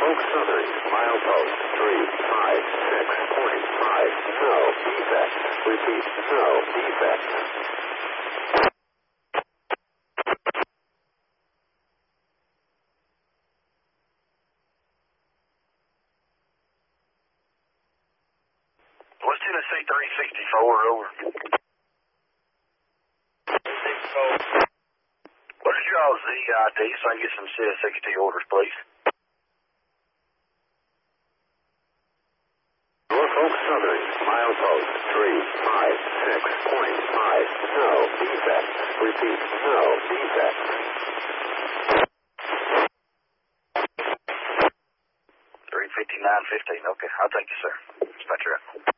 Norfolk Southern, milepost 356.5. No defect. Repeat, no defect. West Tennessee 364, over. What is y'all's ZID so I can get some CSXT orders, please? Norfolk Southern, milepost 356.5. No defect. Repeat, no defect. 359.15. Okay, I'll thank you, sir. Dispatcher out.